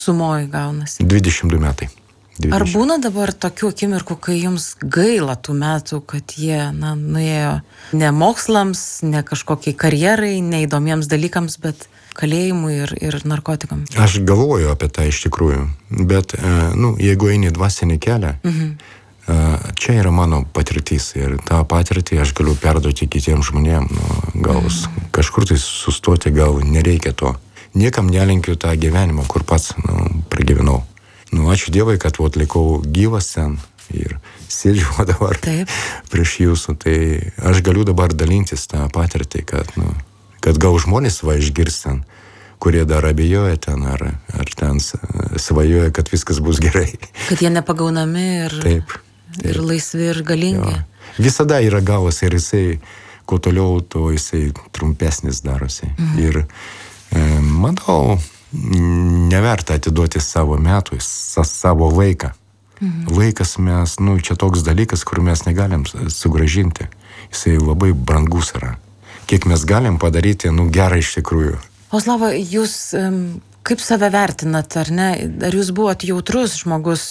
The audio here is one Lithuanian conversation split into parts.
Sumoj gaunasi. 22 metai. 20. Ar būna dabar tokių akimirkų, kai jums gaila tų metų, kad jie, nuėjo ne mokslams, ne kažkokiai karjerai, neįdomiems dalykams, bet kalėjimui ir narkotikams? Aš galvoju apie tai iš tikrųjų, bet, jeigu eini dvasinį kelią, čia yra mano patirtis ir tą patirtį aš galiu perduoti kitiems žmonėms, gal kažkur tai sustoti, gal nereikia to. Niekam nelinkiu tą gyvenimą, kur pats pragyvenau. Ačiū Dievui, kad likau gyvas ten ir sėdžiu dabar prieš jūsų, tai aš galiu dabar dalintis tą patirtį, kad gal žmonės išgirs ten, kurie dar abejoja ten, ar ten svajoja, kad viskas bus gerai. Kad jie nepagaunami ir laisvi ir galingi. Jo. Visada yra galas ir jisai, kuo toliau, to jisai trumpesnis darosi. Ir manau, neverta atiduoti savo metų, savo vaiką. Vaikas mes, čia toks dalykas, kur mes negalim sugrąžinti. Jisai labai brangus yra. Kiek mes galim padaryti, gerą iš tikrųjų. Oslava, jūs kaip save vertinat, ar ne? Ar jūs buvot jautrus žmogus?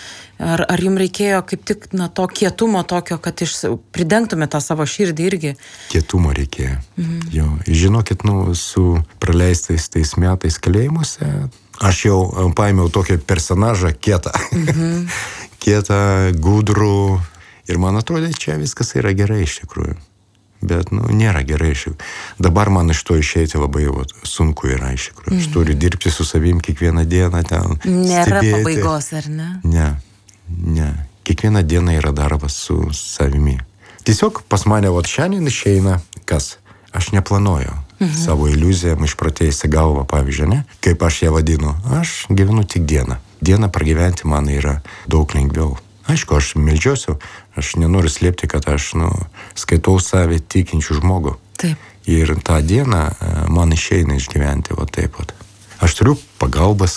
Ar jums reikėjo kaip tik to kietumo tokio, kad pridengtumėte tą savo širdį irgi? Kietumo reikėjo. Jo. Žinokit, su praleistais tais metais kalėjimuose, aš jau paėmiau tokį personažą kietą. Kietą, gudrų. Ir man atrodė, čia viskas yra gerai iš tikrųjų. Bet, nėra gerai iš tikrųjų. Dabar man iš to išeiti labai sunku yra iš tikrųjų. Aš turiu dirbti su savim kiekvieną dieną ten. Nėra stebėti. Pabaigos, ar ne? Ne. Kiekvieną dieną yra darbas su savimi. Tiesiog pas mane šiandien išeina, kas? Aš neplanuoju savo iliuzijam išprotėjusią galvą, pavyzdžiui, ne? Kaip aš ją vadinu? Aš gyvenu tik dieną. Dieną pragyventi man yra daug lengviau. Aišku, aš meldžiuosiu, aš nenoriu slėpti, kad aš skaitau save tikinčių žmogų. Taip. Ir tą dieną man išeina išgyventi taip. Aš turiu pagalbas,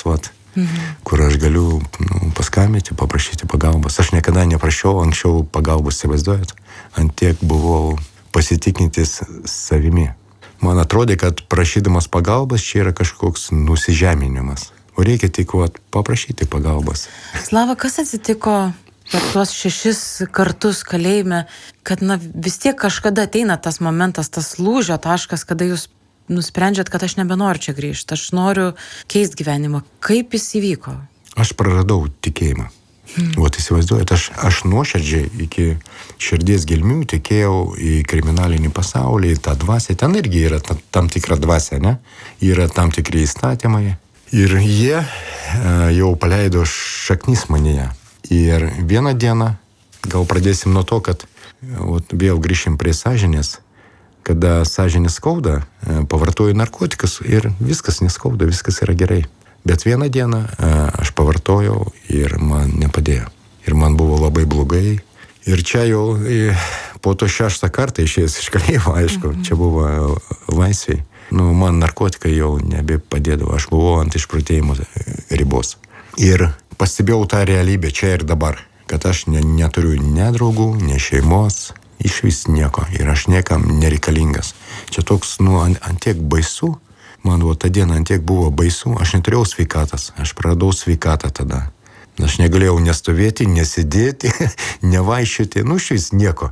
kur aš galiu paskambinti, paprašyti pagalbas. Aš niekada neprašiau anksčiau pagalbos, įsivaizduojat. Antiek buvau pasitikintis savimi. Man atrodė, kad prašydamas pagalbas čia yra kažkoks nusižeminimas. O reikia tik paprašyti pagalbos. Slava, kas atsitiko per tuos 6 kartus kalėjime, kad vis tiek kažkada ateina tas momentas, tas lūžio taškas, kada jūs nusprendžiat, kad aš nebenoriu čia grįžti, aš noriu keisti gyvenimą. Kaip jis įvyko? Aš praradau tikėjimą. Įsivaizduojat, aš nuoširdžiai iki širdies gelmių tikėjau į kriminalinį pasaulį, į tą dvasią. Ten irgi yra tam tikra dvasia, ne? Yra tam tikri įstatymai. Ir jie jau paleido šaknis manyje. Ir vieną dieną, gal pradėsim nuo to, kad vėl grįšim prie sąžinės, kada sąžinė skauda, pavartoju narkotikus ir viskas neskauda, viskas yra gerai. Bet vieną dieną aš pavartojau ir man nepadėjo. Ir man buvo labai blogai. Ir čia jau po to 6 kartą išėjęs iš kalėjimo, aišku, čia buvo laisvėj. Man narkotikai jau nebepadėdavo, aš buvau ant išprotėjimo ribos. Ir pastebėjau tą realybę čia ir dabar, kad aš neturiu ne draugų, ne šeimos, išvis nieko. Ir aš niekam nereikalingas. Čia toks, antiek baisu. Man ta diena antiek buvo baisu. Aš neturėjau sveikatas. Aš praradau sveikatą tada. Aš negalėjau nestovėti, nesidėti, nevaiščioti. Išvis nieko.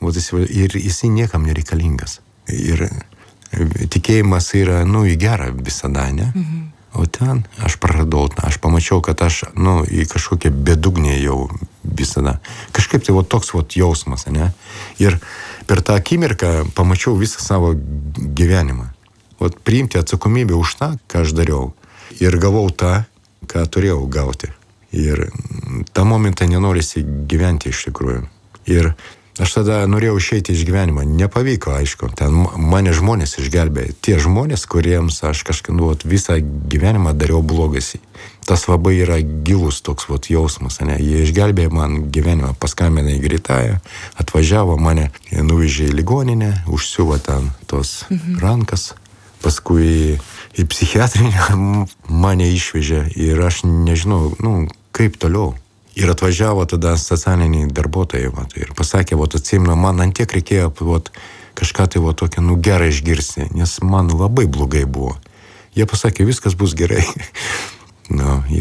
Ir jisai niekam nereikalingas. Ir tikėjimas yra, į gerą visada, ne? O ten aš praradau, aš pamačiau, kad aš, į kažkokią bedugnę jau visada. Kažkaip tai toks jausmas, ne? Ir per tą akimirką pamačiau visą savo gyvenimą. Priimti atsakomybę už tą, ką aš dariau. Ir gavau tą, ką turėjau gauti. Ir tą momentą nenorisi gyventi iš tikrųjų. Ir aš tada norėjau išeiti iš gyvenimo. Nepavyko, aišku. Ten mane žmonės išgelbėjo. Tie žmonės, kuriems aš visą gyvenimą dariau blogas. Tas labai yra gilus toks jausmas. Ne? Jie išgelbėjo man gyvenimą, paskambino į greitąją, atvažiavo mane, nuvežė į ligoninę, užsiuvo ten tos rankas, paskui į psichiatrinę mane išvežė ir aš nežinau, kaip toliau. Ir atvažiavo tada socialiniai darbuotojai ir pasakė, atsimenu, man antiek reikėjo kažką tai tokio gerą išgirsti, nes man labai blogai buvo. Jie pasakė, viskas bus gerai.